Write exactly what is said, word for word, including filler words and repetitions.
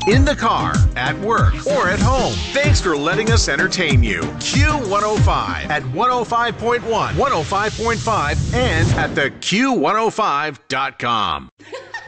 in the car, at work, or at home. Thanks for letting us entertain you. Q one oh five at one oh five point one, one oh five point five, and at the Q one oh five dot com.